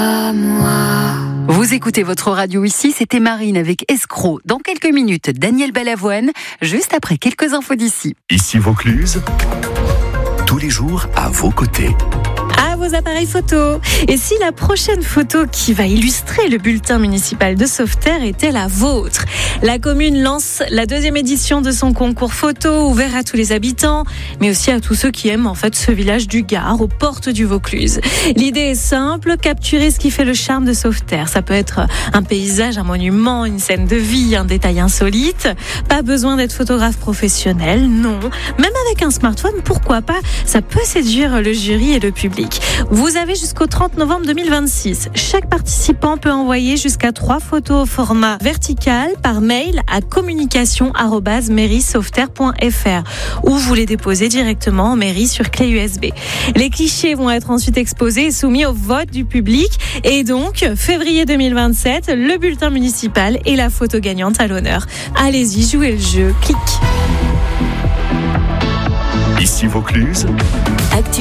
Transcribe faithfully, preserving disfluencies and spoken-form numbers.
Vous écoutez votre radio ici, c'était Marine avec Escroc. Dans quelques minutes, Daniel Balavoine, juste après quelques infos d'ici. Ici Vaucluse, tous les jours à vos côtés. À vos appareils photo. Et si la prochaine photo qui va illustrer le bulletin municipal de Sauveterre était la vôtre? La commune lance la deuxième édition de son concours photo ouvert à tous les habitants, mais aussi à tous ceux qui aiment en fait ce village du Gard, aux portes du Vaucluse. L'idée est simple, capturer ce qui fait le charme de Sauveterre. Ça peut être un paysage, un monument, une scène de vie, un détail insolite. Pas besoin d'être photographe professionnel, non. Même avec un smartphone, pourquoi pas? Ça peut séduire le jury et le public. Vous avez jusqu'au trente novembre deux mille vingt-six. Chaque participant peut envoyer jusqu'à trois photos au format vertical par mail à communication arobase mairie sauveterre point f r ou vous les déposez directement en mairie sur clé U S B. Les clichés vont être ensuite exposés et soumis au vote du public. Et donc, février deux mille vingt-sept, le bulletin municipal et la photo gagnante à l'honneur. Allez-y, jouez le jeu. Clic. Ici Vaucluse. Actu